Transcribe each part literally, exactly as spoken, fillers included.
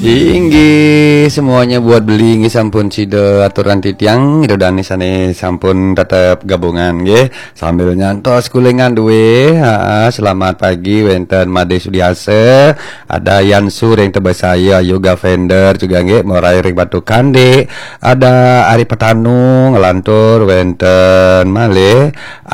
Tinggi semuanya buat beli nggih sampun cide aturan titiang idodani sane sampun tetep gabungan nggih sambil nyantos kulingan duwe. Ha, selamat pagi wenten Made Sudiase, ada Yansur yang tebas saya yoga vendor juga nggih morai ring Batu Kande, ada Ari Petanu ngelantur wenten Male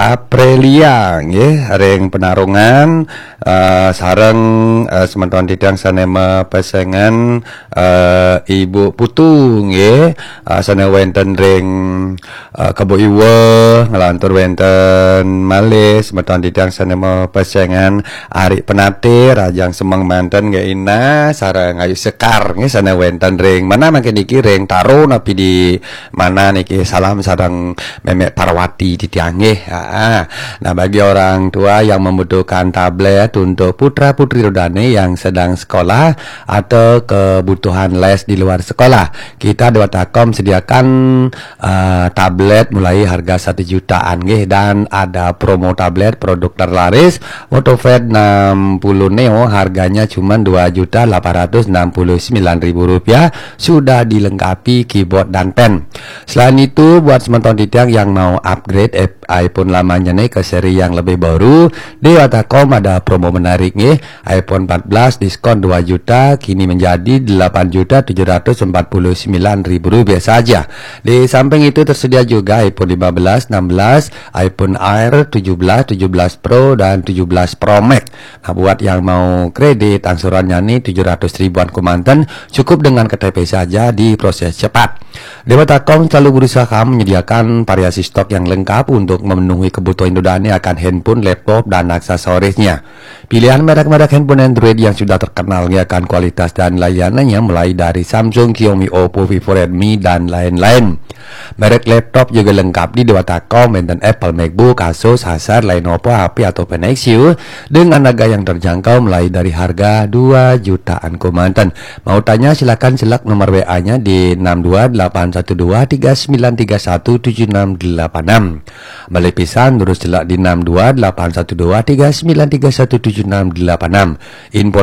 Aprilia nggih ring penarungan uh, sareng uh, sementon titiang sanema pesengan Uh, Ibu Putu nggih uh, sana wenten ring uh, Kebo Iwe ngelantur wenten Male semeton didang sana mau pesengan Ari Penate Rajang Semeng manten nggih ina sareng Ayu Sekar nggih sana wenten ring mana makin iki ring Taro napi di mana niki salam sareng Memek Parwati di tiang nggih. uh, Nah bagi orang tua yang membutuhkan tablet untuk putra putri rodane yang sedang sekolah atau kebutuhan les di luar sekolah, kita Dewa Takom sediakan uh, tablet mulai harga satu jutaan nggih, dan ada promo tablet produk terlaris Motofed enam puluh Neo harganya cuma dua juta delapan ratus enam puluh sembilan ribu rupiah, sudah dilengkapi keyboard dan pen. Selain itu buat sementon titiang yang mau upgrade iPhone lamanya nih ke seri yang lebih baru, Dewa Takom ada promo menarik nih, iPhone empat belas diskon dua juta kini menjadi delapan juta tujuh ratus empat puluh sembilan ribu rupiah saja. Di samping itu tersedia juga iPhone lima belas, enam belas, iPhone Air tujuh belas, tujuh belas Pro dan tujuh belas Pro Max. Nah, buat yang mau kredit angsurannya nih tujuh ratus ribuan komandan, cukup dengan K T P saja di proses cepat. Dewa Takom selalu berusaha menyediakan variasi stok yang lengkap untuk memenuhi kebutuhan Indodane akan handphone, laptop dan aksesorisnya. Pilihan merek-merek handphone Android yang sudah terkenal akan kualitas dan layanannya mulai dari Samsung, Xiaomi, Oppo, Vivo, Redmi dan lain-lain. Merek laptop juga lengkap di Dewa Takom, dan Apple, MacBook, Asus, Acer, Lenovo, H P ataupun Nexus dengan harga yang terjangkau mulai dari harga dua jutaan komandan. Mau tanya silakan selak nomor W A-nya di enam dua delapan satu dua tiga sembilan tiga satu tujuh enam delapan enam. Balik pisan terus selak di enam dua delapan satu dua tiga sembilan tiga satu tujuh enam delapan enam. Info